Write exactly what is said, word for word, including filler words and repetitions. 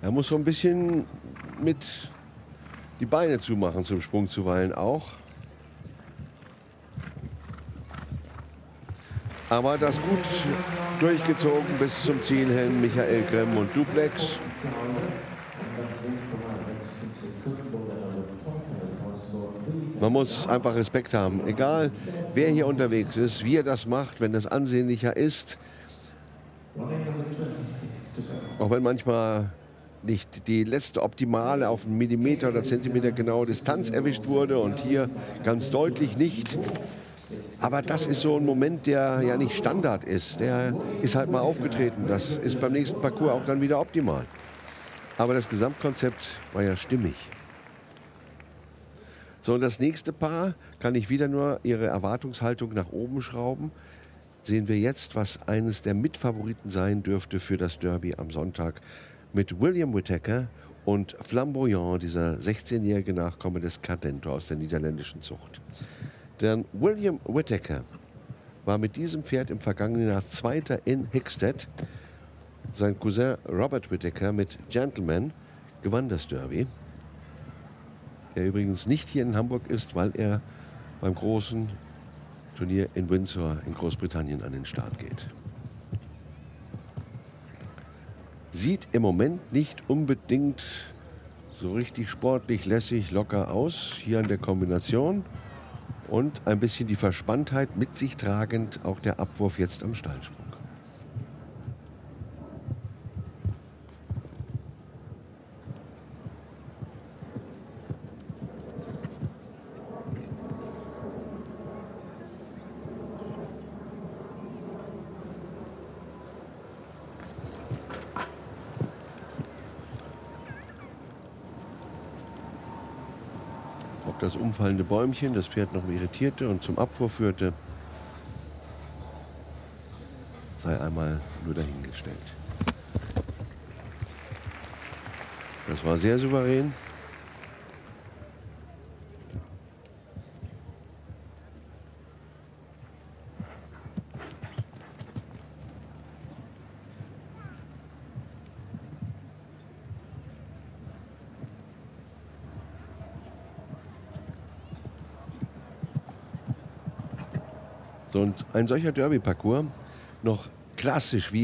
Er muss so ein bisschen mit die Beine zumachen zum Sprung zuweilen auch. Aber das gut durchgezogen bis zum Ziel hin. Michael Grimm und Duplex. Man muss einfach Respekt haben. Egal, wer hier unterwegs ist, wie er das macht, wenn das ansehnlicher ist. Auch wenn manchmal nicht die letzte optimale auf einen Millimeter oder Zentimeter genaue Distanz erwischt wurde und hier ganz deutlich nicht. Aber das ist so ein Moment, der ja nicht Standard ist. Der ist halt mal aufgetreten. Das ist beim nächsten Parcours auch dann wieder optimal. Aber das Gesamtkonzept war ja stimmig. So, und das nächste Paar kann ich wieder nur ihre Erwartungshaltung nach oben schrauben. Sehen wir jetzt, was eines der Mitfavoriten sein dürfte für das Derby am Sonntag mit William Whittaker und Flamboyant, dieser sechzehnjährige Nachkomme des Cadento aus der niederländischen Zucht. Denn William Whittaker war mit diesem Pferd im vergangenen Jahr Zweiter in Hickstead. Sein Cousin Robert Whittaker mit Gentleman gewann das Derby. Der übrigens nicht hier in Hamburg ist, weil er beim großen Turnier in Windsor in Großbritannien an den Start geht. Sieht im Moment nicht unbedingt so richtig sportlich, lässig, locker aus. Hier an der Kombination. Und ein bisschen die Verspanntheit mit sich tragend, auch der Abwurf jetzt am Stallsprung. Das umfallende Bäumchen, das Pferd noch irritierte und zum Abwurf führte, sei einmal nur dahingestellt. Das war sehr souverän. Und ein solcher Derby-Parcours, noch klassisch wie